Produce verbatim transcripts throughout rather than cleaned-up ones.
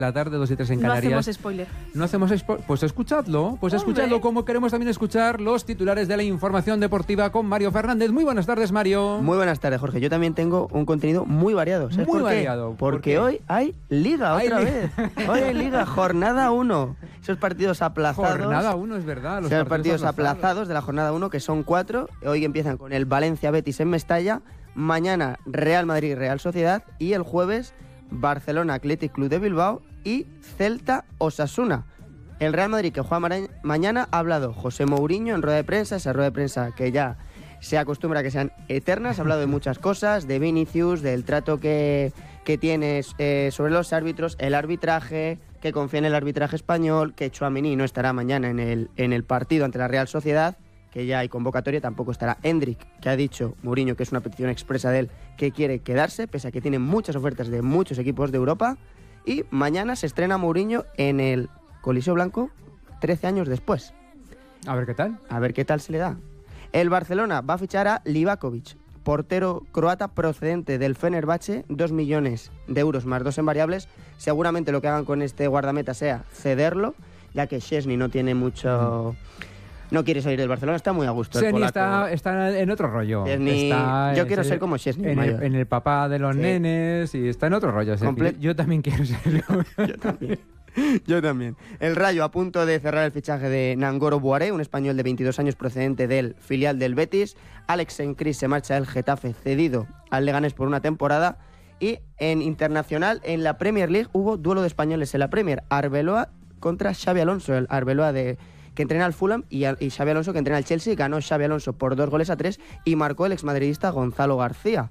La tarde, dos y tres en Canarias. No hacemos spoiler. No hacemos spoiler. Pues escuchadlo, pues Hombre. escuchadlo como queremos también escuchar los titulares de la información deportiva con Mario Fernández. Muy buenas tardes, Mario. Muy buenas tardes, Jorge. Yo también tengo un contenido muy variado. ¿Sabes Muy por qué? variado. ¿Por Porque qué? hoy hay Liga Hay otra li- vez. Hoy hay Liga, jornada uno. Esos partidos aplazados. Jornada uno, es verdad. Los Esos partidos aplazados de la jornada uno, que son cuatro. Hoy empiezan con el Valencia-Betis en Mestalla. Mañana Real Madrid-Real Sociedad. Y el jueves Barcelona Athletic Club de Bilbao y Celta Osasuna. El Real Madrid, que juega mara- mañana, ha hablado José Mourinho en rueda de prensa, esa rueda de prensa que ya se acostumbra a que sean eternas. Ha hablado de muchas cosas, de Vinicius, del trato que, que tiene eh, sobre los árbitros, el arbitraje, que confía en el arbitraje español, que Tchouaméni no estará mañana en el, en el partido ante la Real Sociedad, que ya hay convocatoria, tampoco estará Endrick, que ha dicho Mourinho que es una petición expresa de él, que quiere quedarse, pese a que tiene muchas ofertas de muchos equipos de Europa. Y mañana se estrena Mourinho en el Coliseo Blanco, trece años después. A ver qué tal. A ver qué tal se le da. El Barcelona va a fichar a Livakovic, portero croata procedente del Fenerbahce, dos millones de euros más dos en variables. Seguramente lo que hagan con este guardameta sea cederlo, ya que Szczęsny no tiene mucho... No quiere salir del Barcelona, está muy a gusto. el Szczęsny polaco. está, está en otro rollo. Szczęsny- Está yo en quiero serio- ser como Szczęsny, en el, mayor. en el papá de los Sí. nenes y está en otro rollo. Sergio. Comple- Yo, yo también quiero ser. Yo también. Yo también. El Rayo a punto de cerrar el fichaje de Nangoro Buaré, un español de veintidós años procedente del filial del Betis. Alex Sencris se marcha del Getafe cedido al Leganés por una temporada. Y en internacional, en la Premier League, hubo duelo de españoles en la Premier. Arbeloa contra Xabi Alonso. El Arbeloa de... que entrena al Fulham y, a- y Xabi Alonso que entrena al Chelsea. Ganó Xabi Alonso por dos goles a tres y marcó el exmadridista Gonzalo García.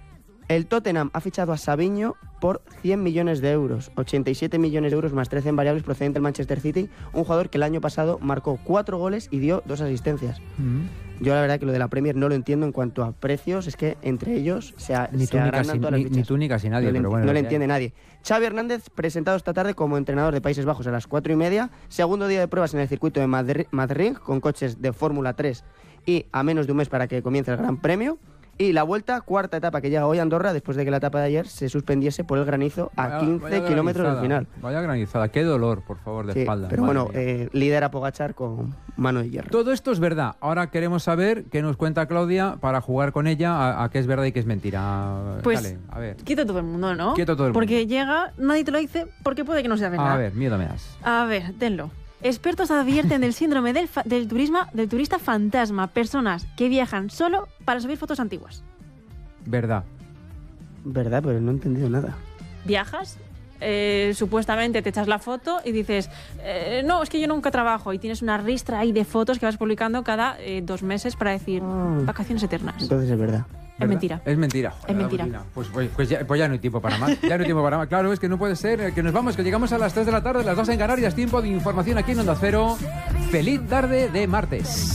El Tottenham ha fichado a Savinho por cien millones de euros, ochenta y siete millones de euros más trece en variables procedente del Manchester City, un jugador que el año pasado marcó cuatro goles y dio dos asistencias. Mm. Yo la verdad que lo de la Premier no lo entiendo en cuanto a precios, es que entre ellos se, a- Ni se tú ni agrandan casi- todas las ni- ni fichas. tú ni casi nadie, no le pero enti- bueno, No lo le que entiende nadie. Xavi Hernández, presentado esta tarde como entrenador de Países Bajos a las cuatro y media, segundo día de pruebas en el circuito de Madri- Madrid, con coches de Fórmula tres y a menos de un mes para que comience el Gran Premio. Y la vuelta, cuarta etapa que llega hoy a Andorra, después de que la etapa de ayer se suspendiese por el granizo a Vaya- quince vaya kilómetros del granizada, final. Vaya granizada, qué dolor, por favor, de Sí, espalda. pero madre bueno, mía. eh, lidera Pogačar con mano de hierro. Todo esto es verdad. Ahora queremos saber qué nos cuenta Claudia para jugar con ella a, a qué es verdad y qué es mentira. Pues, Dale, a ver. Quieto todo el mundo, ¿no? Quieto todo el Porque mundo. llega, nadie te lo dice, porque puede que no sea verdad. A ver, miedo me das. A ver, tenlo. Expertos advierten del síndrome del, fa- del, turismo, del turista fantasma. Personas que viajan solo para subir fotos antiguas. Verdad. ¿Verdad? Pero no he entendido nada. Viajas, eh, supuestamente te echas la foto y dices, eh, no, es que yo nunca trabajo. Y tienes una ristra ahí de fotos que vas publicando cada eh, dos meses para decir Ah. vacaciones eternas. Entonces es verdad. Es ¿Verdad? mentira. Es mentira. Joder, Es la mentira. botina. Pues, pues, pues, ya, pues ya no hay tiempo para más. Ya no hay tiempo para más. Claro, es que no puede ser eh, que nos vamos, que llegamos a las tres de la tarde, las dos en Canarias. Tiempo de información aquí en Onda Cero. Feliz tarde de martes.